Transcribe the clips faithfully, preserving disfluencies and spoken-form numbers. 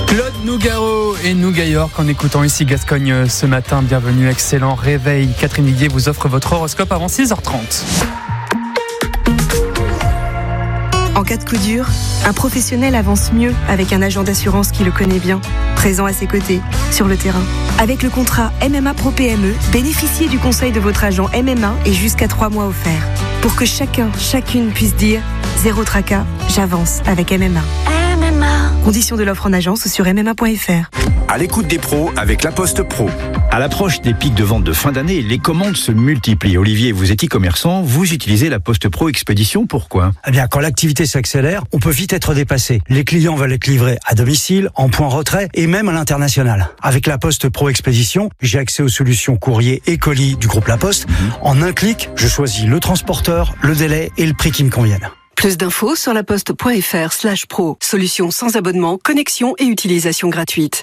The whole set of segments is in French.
Claude Nougaro et Nougat York en écoutant ici Gascogne ce matin. Bienvenue, excellent réveil. Catherine Viguier vous offre votre horoscope avant six heures trente. En cas de coup dur, un professionnel avance mieux avec un agent d'assurance qui le connaît bien, présent à ses côtés, sur le terrain. Avec le contrat M M A Pro P M E, bénéficiez du conseil de votre agent M M A et jusqu'à trois mois offerts. Pour que chacun, chacune puisse dire « Zéro tracas, j'avance avec M M A ». M M A. Conditions de l'offre en agence sur m m a point f r. À l'écoute des pros avec La Poste Pro. À l'approche des pics de vente de fin d'année, les commandes se multiplient. Olivier, vous êtes e-commerçant, vous utilisez La Poste Pro Expédition, pourquoi ? Eh bien, quand l'activité s'accélère, on peut vite être dépassé. Les clients veulent être livrés à domicile, en point retrait et même à l'international. Avec La Poste Pro Expédition, j'ai accès aux solutions courrier et colis du groupe La Poste. Mmh. En un clic, je choisis le transporteur, le délai et le prix qui me conviennent. Plus d'infos sur laposte.fr slash pro. Solution sans abonnement, connexion et utilisation gratuite.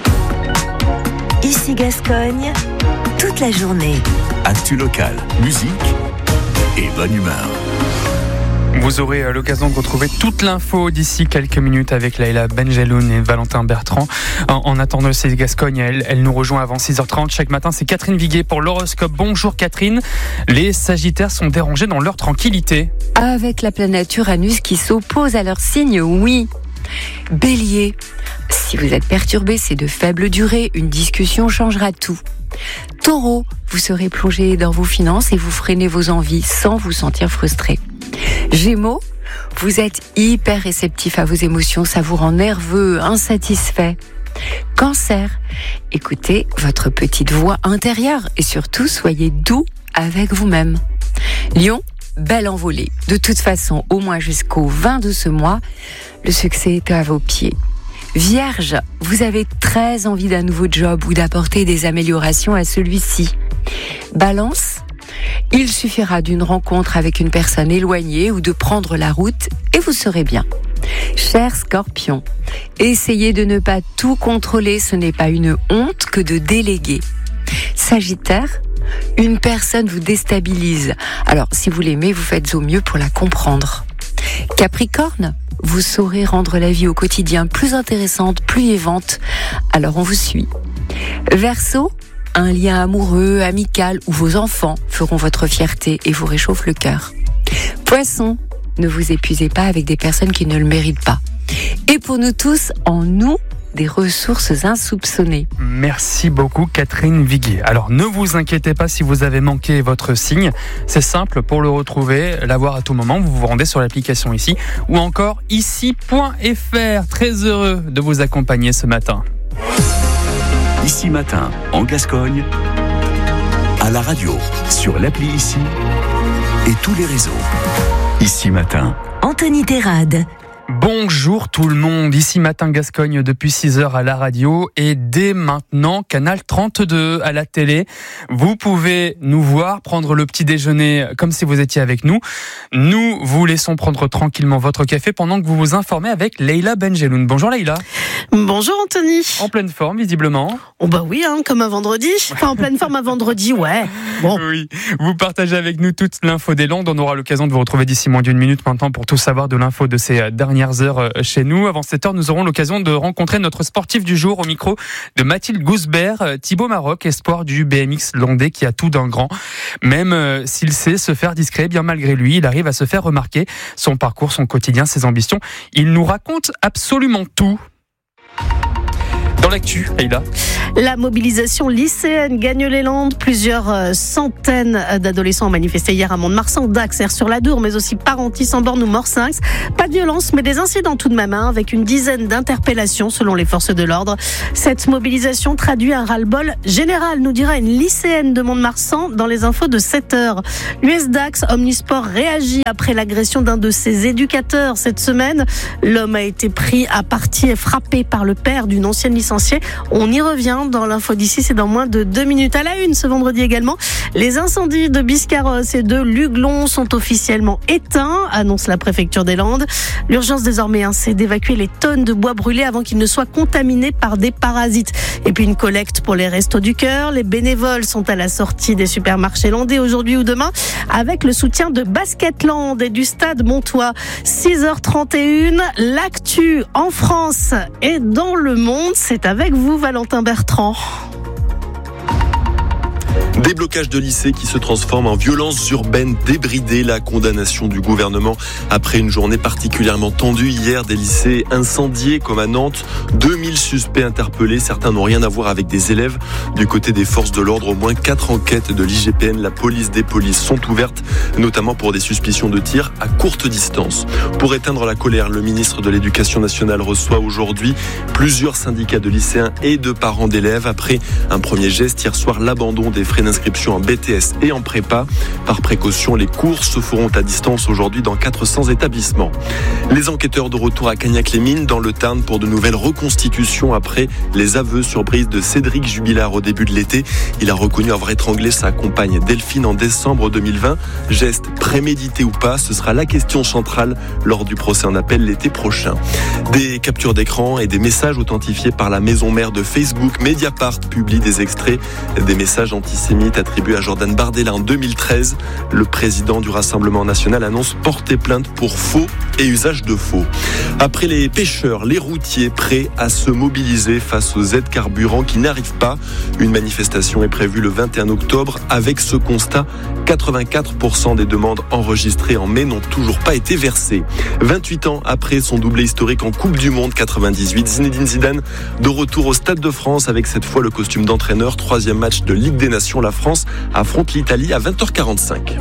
Ici Gascogne, toute la journée. Actu locale, musique et bonne humeur. Vous aurez l'occasion de retrouver toute l'info d'ici quelques minutes avec Leïla Benjeloun et Valentin Bertrand. En, en attendant, c'est Gascogne, elle, elle nous rejoint avant six heures trente. Chaque matin, c'est Catherine Viguier pour l'horoscope. Bonjour Catherine. Les Sagittaires sont dérangés dans leur tranquillité. Avec la planète Uranus qui s'oppose à leur signe, oui. Bélier, si vous êtes perturbé, c'est de faible durée. Une discussion changera tout. Taureau, vous serez plongé dans vos finances et vous freinez vos envies sans vous sentir frustré. Gémeaux, vous êtes hyper réceptif à vos émotions, ça vous rend nerveux, insatisfait. Cancer, écoutez votre petite voix intérieure et surtout soyez doux avec vous-même. Lion, belle envolée. De toute façon, au moins jusqu'au vingt de ce mois, le succès est à vos pieds. Vierge, vous avez très envie d'un nouveau job ou d'apporter des améliorations à celui-ci. Balance, il suffira d'une rencontre avec une personne éloignée ou de prendre la route et vous serez bien. Cher Scorpion, essayez de ne pas tout contrôler, ce n'est pas une honte que de déléguer. Sagittaire, une personne vous déstabilise. Alors, si vous l'aimez, vous faites au mieux pour la comprendre. Capricorne, vous saurez rendre la vie au quotidien plus intéressante, plus vivante. Alors, on vous suit. Verseau, un lien amoureux, amical ou vos enfants feront votre fierté et vous réchauffent le cœur. Poisson, ne vous épuisez pas avec des personnes qui ne le méritent pas. Et pour nous tous, en nous, des ressources insoupçonnées. Merci beaucoup Catherine Viguier. Alors ne vous inquiétez pas si vous avez manqué votre signe. C'est simple, pour le retrouver, l'avoir à tout moment, vous vous rendez sur l'application ici ou encore ici point f r. Très heureux de vous accompagner ce matin. Ici matin, en Gascogne, à la radio, sur l'appli Ici et tous les réseaux. Ici matin, Anthony Terrade. Bonjour tout le monde, ici Matin Gascogne depuis six heures à la radio et dès maintenant Canal trente-deux à la télé. Vous pouvez nous voir, prendre le petit déjeuner comme si vous étiez avec nous. Nous vous laissons prendre tranquillement votre café pendant que vous vous informez avec Leïla Benjeloun. Bonjour Leïla. Bonjour Anthony. En pleine forme visiblement. Oh bah oui, hein, comme un vendredi. Enfin en pleine forme un vendredi, ouais. Bon. Oui, vous partagez avec nous toute l'info des Landes. On aura l'occasion de vous retrouver d'ici moins d'une minute maintenant pour tout savoir de l'info de ces dernières heures chez nous. Avant cette heure, nous aurons l'occasion de rencontrer notre sportif du jour au micro de Mathilde Gousbert, Thibaut Maroc, espoir du B M X landais qui a tout d'un grand. Même euh, s'il sait se faire discret, bien malgré lui, il arrive à se faire remarquer. Son parcours, son quotidien, ses ambitions, il nous raconte absolument tout. Dans l'actu, Aïda. La mobilisation lycéenne gagne les Landes. Plusieurs centaines d'adolescents ont manifesté hier à Mont-de-Marsan, Dax, Aire-sur-la-Dour, mais aussi Parentis, Samborne ou Morsinx. Pas de violence, mais des incidents tout de même, hein, avec une dizaine d'interpellations selon les forces de l'ordre. Cette mobilisation traduit un ras-le-bol général, nous dira une lycéenne de Mont-de-Marsan dans les infos de sept heures. L'U S Dax Omnisport réagit après l'agression d'un de ses éducateurs cette semaine. L'homme a été pris à partie et frappé par le père d'une ancienne licenciée licenciés. On y revient dans l'info d'ici, c'est dans moins de deux minutes. À la une ce vendredi également, les incendies de Biscarrosse et de Luglon sont officiellement éteints, annonce la préfecture des Landes. L'urgence désormais, hein, c'est d'évacuer les tonnes de bois brûlés avant qu'ils ne soient contaminés par des parasites. Et puis une collecte pour les Restos du Cœur. Les bénévoles sont à la sortie des supermarchés landais aujourd'hui ou demain avec le soutien de Basketland et du Stade Montois. six heures trente et une, l'actu en France et dans le monde, c'est avec vous Valentin Bertrand. Déblocage de lycées qui se transforme en violences urbaines débridées. La condamnation du gouvernement après une journée particulièrement tendue hier. Des lycées incendiés comme à Nantes. deux mille suspects interpellés. Certains n'ont rien à voir avec des élèves. Du côté des forces de l'ordre, au moins quatre enquêtes de l'I G P N, la police des polices, sont ouvertes, notamment pour des suspicions de tir à courte distance. Pour éteindre la colère, le ministre de l'Éducation nationale reçoit aujourd'hui plusieurs syndicats de lycéens et de parents d'élèves. Après un premier geste hier soir, l'abandon des frais d'inscription en B T S et en prépa. Par précaution, les cours se feront à distance aujourd'hui dans quatre cents établissements. Les enquêteurs de retour à Cagnac-les-Mines dans le Tarn pour de nouvelles reconstitutions après les aveux surprises de Cédric Jubilard au début de l'été. Il a reconnu avoir étranglé sa compagne Delphine en décembre deux mille vingt. Geste prémédité ou pas, ce sera la question centrale lors du procès en appel l'été prochain. Des captures d'écran et des messages authentifiés par la maison mère de Facebook. Mediapart publie des extraits des messages antisémites attribués à Jordan Bardella en deux mille treize. Le président du Rassemblement national annonce porter plainte pour faux et usage de faux. Après les pêcheurs, les routiers prêts à se mobiliser face aux aides carburant qui n'arrivent pas. Une manifestation est prévue le vingt et un octobre. Avec ce constat, quatre-vingt-quatre pour cent des demandes enregistrées en mai n'ont toujours pas été versées. vingt-huit ans après son doublé historique en Coupe du Monde quatre-vingt-dix-huit, Zinedine Zidane de retour au Stade de France avec cette fois le costume d'entraîneur. Troisième match de Ligue des Nations, la France affronte l'Italie à vingt heures quarante-cinq.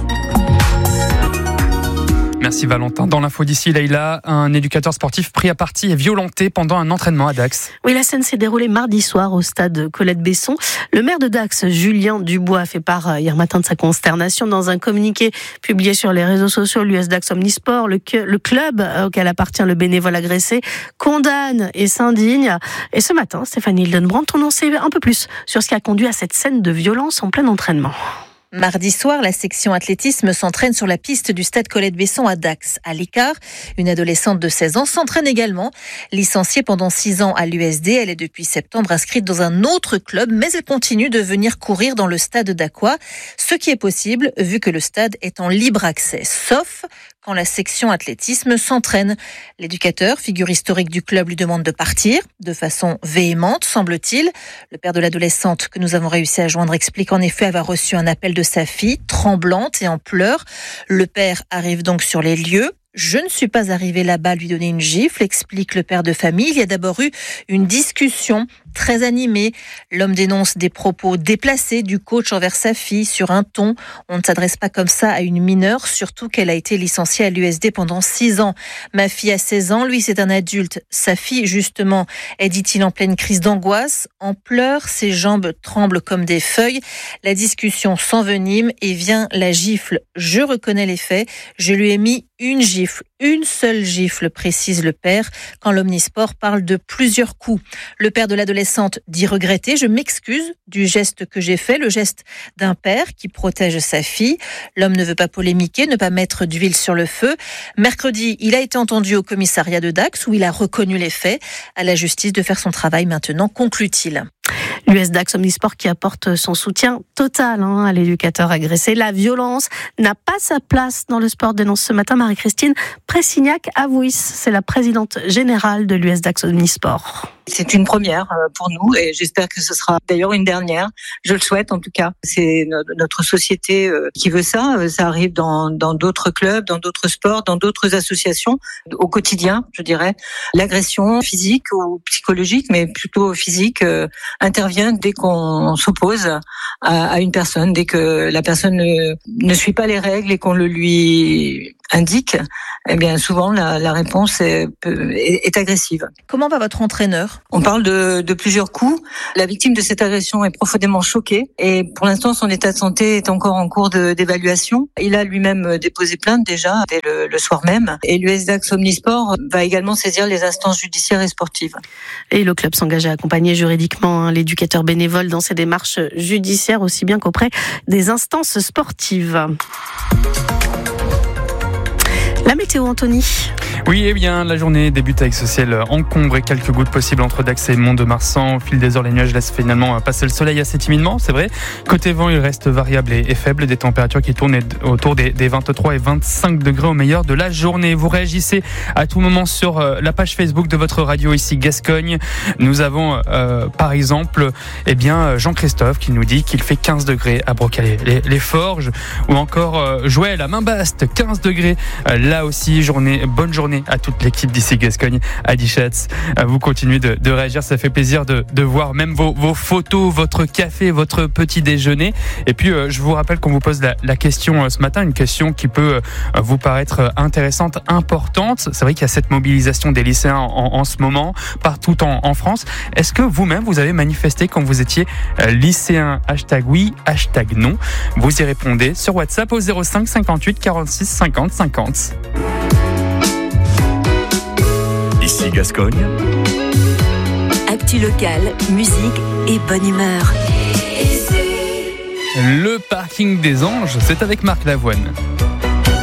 Merci Valentin. Dans l'info d'ici, Leïla, un éducateur sportif pris à partie et violenté pendant un entraînement à Dax. Oui, la scène s'est déroulée mardi soir au stade Colette-Besson. Le maire de Dax, Julien Dubois, a fait part hier matin de sa consternation dans un communiqué publié sur les réseaux sociaux. L'U S Dax Omnisport, le, le club auquel appartient le bénévole agressé, condamne et s'indigne. Et ce matin, Stéphanie Hildenbrandt, on en sait un peu plus sur ce qui a conduit à cette scène de violence en plein entraînement. Mardi soir, la section athlétisme s'entraîne sur la piste du stade Colette-Besson à Dax. À l'écart, une adolescente de seize ans s'entraîne également. Licenciée pendant six ans à l'U S D, elle est depuis septembre inscrite dans un autre club, mais elle continue de venir courir dans le stade d'Aqua, ce qui est possible vu que le stade est en libre accès, sauf quand la section athlétisme s'entraîne. L'éducateur, figure historique du club, lui demande de partir, de façon véhémente, semble-t-il. Le père de l'adolescente que nous avons réussi à joindre explique en effet avoir reçu un appel de sa fille, tremblante et en pleurs. Le père arrive donc sur les lieux. Je ne suis pas arrivé là-bas lui donner une gifle, explique le père de famille. Il y a d'abord eu une discussion très animée. L'homme dénonce des propos déplacés du coach envers sa fille sur un ton. On ne s'adresse pas comme ça à une mineure, surtout qu'elle a été licenciée à l'U S D pendant six ans. Ma fille a seize ans, lui c'est un adulte. Sa fille, justement, est, dit-il, en pleine crise d'angoisse, en pleurs, ses jambes tremblent comme des feuilles. La discussion s'envenime et vient la gifle. Je reconnais les faits, je lui ai mis une gifle, une seule gifle, précise le père, quand l'Omnisport parle de plusieurs coups. Le père de l'adolescente dit regretter, je m'excuse du geste que j'ai fait, le geste d'un père qui protège sa fille. L'homme ne veut pas polémiquer, ne pas mettre d'huile sur le feu. Mercredi, il a été entendu au commissariat de Dax où il a reconnu les faits. À la justice de faire son travail maintenant, conclut-il. L'U S Dax Omnisport qui apporte son soutien total hein, à l'éducateur agressé. La violence n'a pas sa place dans le sport, dénonce ce matin Marie-Christine Pressignac-Avouis. C'est la présidente générale de l'U S Dax Omnisport. C'est une première pour nous et j'espère que ce sera d'ailleurs une dernière. Je le souhaite en tout cas. C'est notre société qui veut ça. Ça arrive dans, dans d'autres clubs, dans d'autres sports, dans d'autres associations. Au quotidien, je dirais. L'agression physique ou psychologique, mais plutôt physique, euh, intervient dès qu'on s'oppose à, à une personne, dès que la personne ne, ne suit pas les règles et qu'on le lui indique, eh bien souvent la, la réponse est, est, est agressive. Comment va votre entraîneur ? On parle de, de plusieurs coups. La victime de cette agression est profondément choquée et pour l'instant son état de santé est encore en cours de, d'évaluation. Il a lui-même déposé plainte déjà dès le, le soir même et l'U S DAX Omnisport va également saisir les instances judiciaires et sportives. Et le club s'engage à accompagner juridiquement hein, l'éducateur bénévole dans ses démarches judiciaires aussi bien qu'auprès des instances sportives. La météo, Anthony. Oui, eh bien, la journée débute avec ce ciel encombré et quelques gouttes possibles entre Dax et Mont-de-Marsan. Au fil des heures, les nuages laissent finalement passer le soleil assez timidement, c'est vrai. Côté vent, il reste variable et, et faible. Des températures qui tournent autour des, des vingt-trois et vingt-cinq degrés au meilleur de la journée. Vous réagissez à tout moment sur euh, la page Facebook de votre radio ici, Gascogne. Nous avons, euh, par exemple, eh bien, Jean-Christophe qui nous dit qu'il fait quinze degrés à Brocalais-les-Forges. Ou encore euh, Joël à Mainbaste, quinze degrés. Euh, là aussi, journée, bonne journée à toute l'équipe d'ici Gascogne, à Dichatz. Vous continuez de, de réagir, ça fait plaisir de, de voir même vos, vos photos, votre café, votre petit déjeuner. Et puis euh, je vous rappelle qu'on vous pose la, la question euh, ce matin, une question qui peut euh, vous paraître intéressante, importante. C'est vrai qu'il y a cette mobilisation des lycéens en, en ce moment, partout en, en France. Est-ce que vous-même vous avez manifesté quand vous étiez euh, lycéen? Hashtag oui, hashtag non. Vous y répondez sur WhatsApp au zéro cinq cinquante-huit quarante-six cinquante cinquante. Ici Gascogne. Actu locale, musique et bonne humeur. Le parking des anges, c'est avec Marc Lavoine.